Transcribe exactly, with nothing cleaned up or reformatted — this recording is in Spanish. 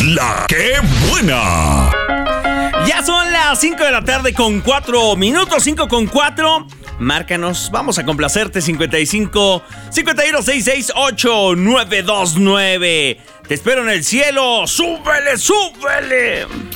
La que buena. Ya son las cinco de la tarde con cuatro minutos, cinco con cuatro. Márcanos, vamos a complacerte. Cincuenta y cinco, cincuenta y uno, sesenta y seis, ocho, nueve dos nueve. Te espero en el cielo. ¡Súbele, súbele!